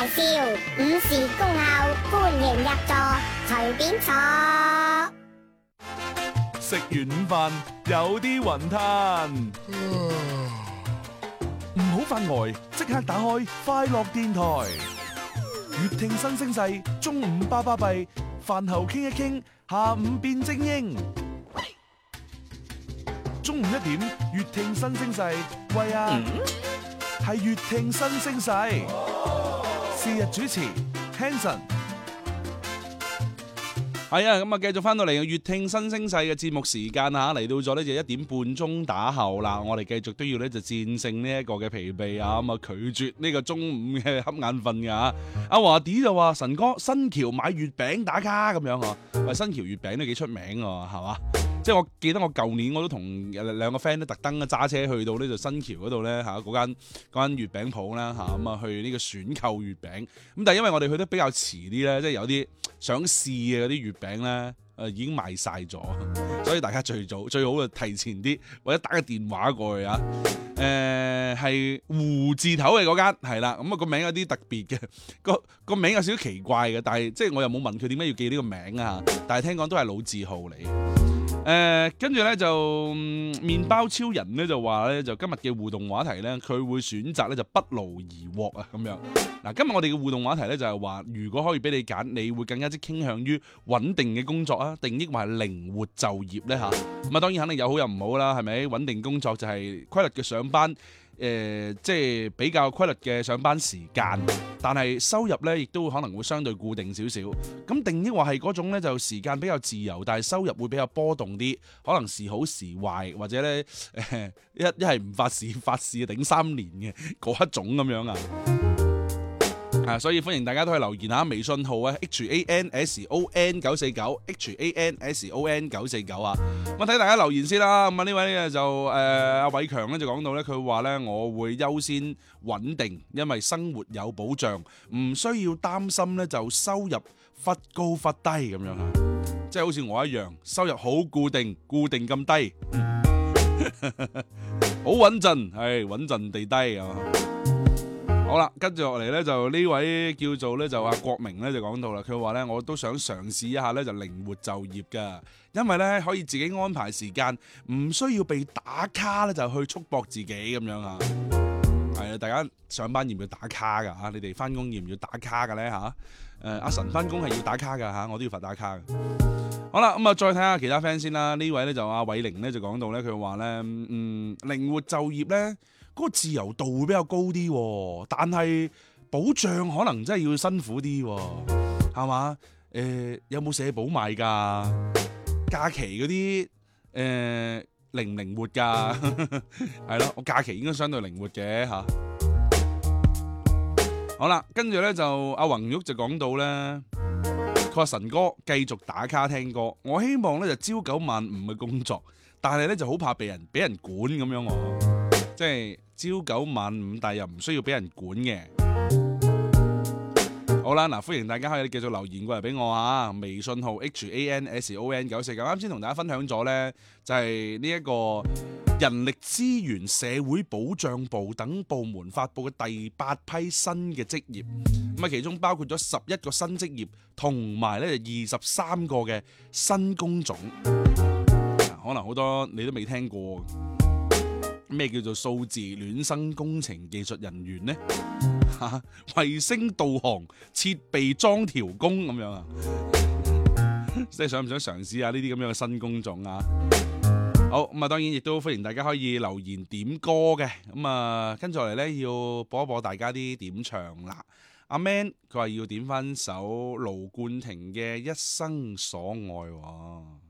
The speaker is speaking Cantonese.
大笑，午時恭候，歡迎入座，隨便坐。 食完午飯有啲雲吞，唔好發呆，即刻打開快樂電台，粵聽新聲勢，中午巴巴閉，飯後傾一傾，下午變精英。中午1點，粵聽新聲勢，喂啊，係粵聽新聲勢，是日主持 Hanson。係啊，咁啊，繼續翻到嚟嘅粵聽新聲勢嘅節目時間嚇，嚟到咗呢就1點半鐘打後啦。我哋繼續都要呢就戰勝呢一個嘅疲憊啊，咁啊拒絕呢個中午嘅瞌眼瞓㗎嚇。阿華弟就話：神哥新橋買月餅打卡咁樣呵，喂，新橋月餅都幾出名喎，係嘛？即係我記得我舊年我都同兩個 friend 都特登揸車去到呢就新橋嗰度咧嚇，嗰間月餅鋪啦嚇，咁啊去呢個選購月餅。咁但係因為我哋去得比較遲啲咧，即係有啲想試嘅嗰啲月餅咧，已經賣晒咗，所以大家最好就提前啲，或者打個電話過去啊。係胡字頭嘅嗰間係啦，咁啊個名有啲特別嘅，個名有少少奇怪嘅，但係即係我又冇問佢點解要記呢個名啊，但係聽講都係老字號嚟。跟住咧就麵包超人咧就話咧就今日嘅互動話題咧佢會選擇咧就不勞而獲啊咁樣。嗱，今日我哋嘅互動話題咧就係話，如果可以俾你揀，你會更加之傾向於穩定嘅工作啊，定抑或係靈活就業咧嚇？咁啊當然肯定有好有唔好啦，係咪？穩定工作就係規律嘅上班。即係比較規律嘅上班時間，但係收入咧亦都可能會相對固定少少。咁定抑或係嗰種咧就時間比較自由，但係收入會比較波動啲，可能時好時壞，或者咧一係唔發市頂3年嘅嗰一種咁樣啊。所以歡迎大家都去留言下微信號啊 HANSON949 啊。我睇大家留言先啦。咁啊呢位咧就阿偉強咧就講到咧，佢話咧我會優先穩定，因為生活有保障，唔需要擔心咧就收入忽高忽低咁樣啊。即係好似我一樣，收入好固定咁低，好穩陣，係穩陣地低啊。好啦，跟住落嚟咧就呢位叫做咧就阿國明咧就講到啦，佢話咧我都想嘗試一下咧就靈活就業噶，因為咧可以自己安排時間，唔需要被打卡咧就去束縛自己咁樣啊。係啊，大家上班要唔要打卡噶吓？你哋翻工要唔要打卡嘅咧吓？阿神翻工係要打卡噶吓，我都要罰打卡嘅。好啦，咁啊再睇下其他 friend 先啦。呢位咧就阿偉玲咧就講到咧，佢話咧靈活就業咧。嗰個自由度會比較高啲，但係保障可能真係要辛苦啲，係嘛？有冇社保買㗎？假期嗰啲靈唔靈活㗎？係咯，我假期應該相對靈活嘅嚇。好啦，跟住咧就阿宏玉就講到咧，佢話神哥繼續打卡聽歌，我希望咧就朝9晚5嘅工作，但係咧就好怕俾人管咁樣喎。即係朝9晚5，但係又唔需要俾人管嘅。好啦，嗱，歡迎大家可以繼續留言過嚟俾我啊！微信號 HANSON949，啱先同大家分享咗呢，就係呢一個人力資源社會保障部等部門發佈嘅第8批新嘅職業，咁啊其中包括咗11個新職業，同埋咧23個嘅新工種。可能好多你都未聽過。咩叫做數字孌生工程技術人員呢？衛星導航設備裝調工咁樣啊，即係想唔想嘗試下呢啲咁樣嘅新工種啊？好，咁啊，當然亦都歡迎大家可以留言點歌嘅。咁啊，跟住落嚟咧要播一播大家啲點唱啦。阿 Man 佢話要點翻首盧冠廷嘅《一生所愛》喎。